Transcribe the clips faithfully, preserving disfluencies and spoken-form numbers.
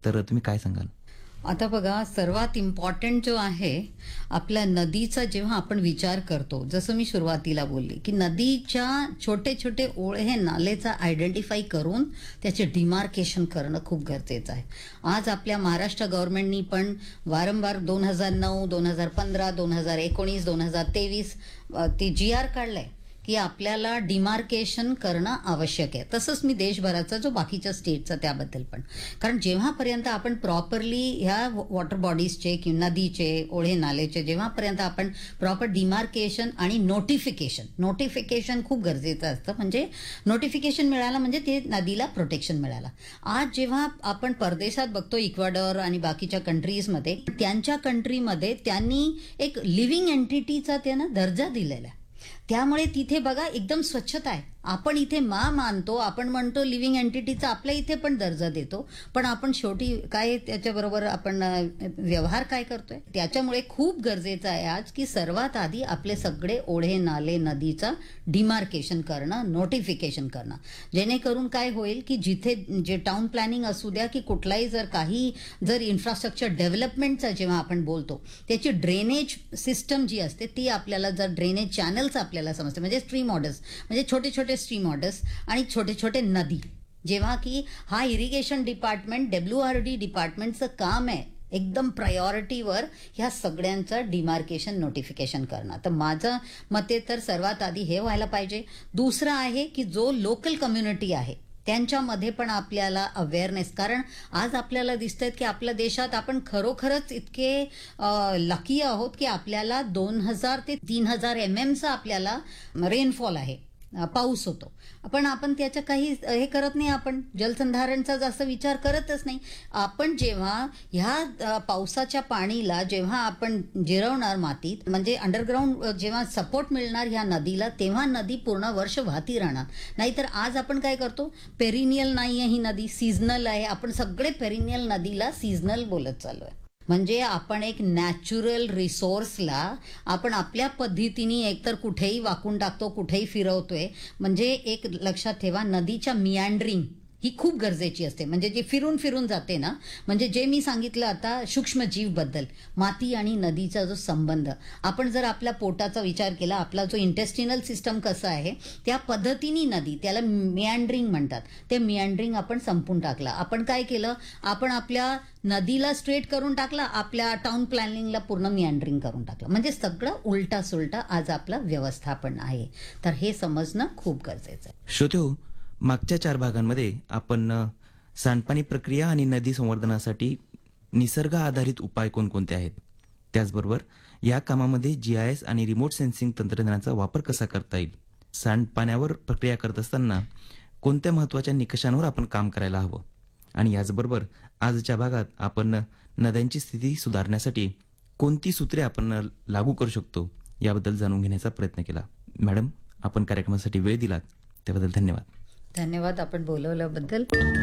तर तुम्ही काय सांगाल? आता बघा, सर्वात इम्पॉर्टंट जो आहे आपल्या नदीचा जेव्हा आपण विचार करतो, जसं मी सुरुवातीला बोलली की नदीच्या छोटे छोटे ओढे नालेचा आयडेंटिफाई करून त्याचे डिमार्केशन करणं खूप गरजेचं आहे. आज आपल्या महाराष्ट्र गव्हर्नमेंटनी पण वारंवार दोन हजार नऊ दोन हजार पंधरा दोन हजार एकोणीस दोन हजार तेवीस ती जी आर काढलाय की आपल्याला डिमार्केशन करणं आवश्यक आहे. तसंच मी देशभराचा जो बाकीच्या स्टेटचा त्याबद्दल पण, कारण जेव्हापर्यंत आपण प्रॉपरली ह्या वॉटर बॉडीजचे किंवा नदीचे ओढे नालेचे जेव्हापर्यंत आपण प्रॉपर डिमार्केशन आणि नोटिफिकेशन नोटिफिकेशन खूप गरजेचं असतं. म्हणजे नोटिफिकेशन मिळालं म्हणजे ते नदीला प्रोटेक्शन मिळालं. आज जेव्हा आपण परदेशात बघतो, इक्वाडोर आणि बाकीच्या कंट्रीजमध्ये, त्यांच्या कंट्रीमध्ये त्यांनी एक लिव्हिंग एंटिटीचा त्यांना दर्जा दिलेला आहे. त्यामुळे तिथे बघा एकदम स्वच्छता आहे. आपण इथे मा मानतो, आपण म्हणतो लिव्हिंग एंटिटीचा आपल्या इथे पण दर्जा देतो, पण आपण शेवटी काय त्याच्याबरोबर आपण व्यवहार काय करतोय. त्याच्यामुळे खूप गरजेचं आहे आज की सर्वात आधी आपले सगळे ओढे नाले नदीचा डिमार्केशन करणं, नोटिफिकेशन करणं, जेणेकरून काय होईल की जिथे जे टाउन प्लॅनिंग असू द्या की कुठलाही जर काही जर इन्फ्रास्ट्रक्चर डेव्हलपमेंटचा जेव्हा आपण बोलतो, त्याची ड्रेनेज सिस्टम जी असते ती आपल्याला जर ड्रेनेज चॅनल्स आपल्याला समजते, म्हणजे स्ट्रीम ऑर्डर्स, म्हणजे छोटे छोटे स्ट्रीम ऑर्डर्स आणि छोटे छोटे नदी, जेव्हा की हा irrigation department W R D डिपार्टमेंटचं काम आहे एकदम प्रायोरिटीवर ह्या सगळ्यांचं डिमार्केशन नोटिफिकेशन करणं. तर माझं मते तर सर्वात आधी हे व्हायला पाहिजे. दुसरं आहे की जो लोकल कम्युनिटी आहे त्यांच्यामध्ये पण आपल्याला अवेअरनेस, कारण आज आपल्याला दिसतंय की आपल्या देशात आपण खरोखरच इतके लकी आहोत की आपल्याला दोन हजार ते तीन हजार एम एमचा आपल्याला रेनफॉल आहे, पाऊस होतो, पण आपण त्याचं काही हे करत नाही. आपण जलसंधारणचा जास्त विचार करतच नाही. आपण जेव्हा ह्या पावसाच्या पाणीला जेव्हा आपण जिरवणार मातीत, म्हणजे अंडरग्राऊंड जेव्हा सपोर्ट मिळणार ह्या नदीला, तेव्हा नदी पूर्ण वर्ष वाहती राहणार. नाहीतर आज आपण काय करतो, पेरिनियल नाही आहे ही नदी, सीझनल आहे. आपण सगळे पेरिनियल नदीला सीझनल बोलत चालू आहे. म्हणजे आपण एक नॅचरल रिसोर्सला आपण आपल्या पद्धतीने एकतर कुठेही वाकून टाकतो, कुठेही फिरवतोय. म्हणजे एक लक्षात ठेवा, नदीच्या मियांड्रिंग ही खूप गरजेची असते. म्हणजे जे फिरून फिरून जाते ना, म्हणजे जे मी सांगितलं आता सूक्ष्मजीवबद्दल, माती आणि नदीचा जो संबंध, आपण जर आपल्या पोटाचा विचार केला, आपला जो इंटेस्टिनल सिस्टम कसं आहे त्या पद्धतीने नदी, त्याला मियांड्रिंग म्हणतात, ते मियांड्रिंग आपण संपून टाकला. आपण काय केलं, आपण आपल्या नदीला स्ट्रेट करून टाकला, आपल्या टाउन प्लॅनिंगला पूर्ण मियांड्रिंग करून टाकलं. म्हणजे सगळं उलटा सुलटा आज आपलं व्यवस्थापन आहे. तर हे समजणं खूप गरजेचं आहे. श्रोतेहो, मागच्या चार भागांमध्ये आपण सांडपाणी प्रक्रिया आणि नदी संवर्धनासाठी निसर्ग आधारित उपाय कोणकोणते आहेत, त्याचबरोबर या कामामध्ये जी आय एस आणि रिमोट सेन्सिंग तंत्रज्ञानाचा वापर कसा करता येईल, सांडपाण्यावर प्रक्रिया करत असताना कोणत्या महत्त्वाच्या निकषांवर आपण काम करायला हवं, आणि याचबरोबर आजच्या भागात आपण नद्यांची स्थिती सुधारण्यासाठी कोणती सूत्रे आपण लागू करू शकतो याबद्दल जाणून घेण्याचा प्रयत्न केला. मॅडम, आपण कार्यक्रमासाठी वेळ दिलात त्याबद्दल धन्यवाद. धन्यवाद आपण बोलवल्याबद्दल.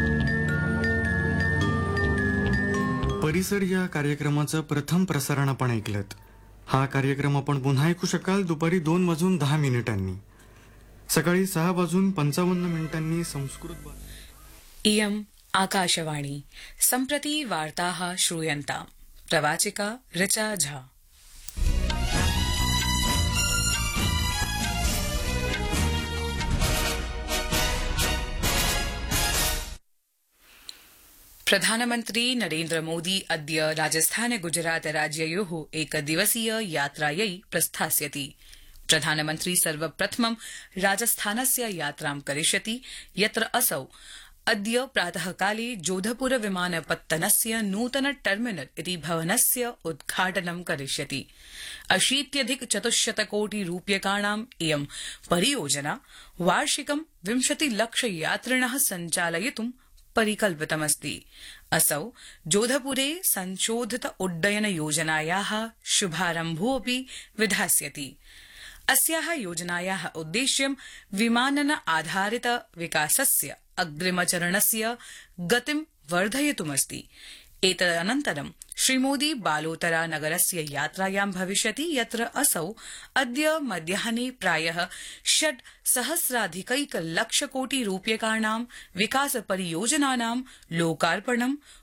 परिसर या कार्यक्रमाचं प्रथम प्रसारण आपण ऐकलत. हा कार्यक्रम आपण पुन्हा ऐकू शकाल दुपारी दोन वाजून दहा मिनिटांनी, सकाळी सहा वाजून पंचावन्न मिनिटांनी संस्कृत. इयम् आकाशवाणी. सम्प्रति वार्ताः श्रूयन्ताम्. प्रवाचिका ऋचा झा. प्रधानमन्त्री नरेन्द्र मोदी अद्य राजस्थान गुजरात राज्ययोः एकदिवसीय यात्रायै प्रस्थास्यति. प्रधानमन्त्री सर्वप्रथमं राजस्थानस्य यात्रां करिष्यति, यत्र असौ अद्य प्रातःकाले जोधपुर विमानपत्तनस्य नूतन टर्मिनल इति भवनस्य उद्घाटनं करिष्यति. अशीत्यधिक चतुश्शत कोटि रूप्यकाणाम् इयं परियोजना वार्षिकं विंशतिलक्ष यात्रिणः सञ्चालयितुं परिकल्पितमस्ति. असौ जोधपुरे संशोधित उड्डयन योजनायाः शुभारम्भोऽपि विधास्यति. अस्याः योजनायाः उद्देश्यं विमानन आधारित विकासस्य अग्रिमचरणस्य गतिं वर्धयितुमस्ति. एतदनन्तरं श्रीमोदी बालोतरा नगरस्य यात्रायां भविष्यति, यत्र असौ अद्य मध्याह्ने प्रायः षट् सहस्राधिकैकलक्ष कोटि रूप्यकाणां विकास परियोजनानां लोकार्पणं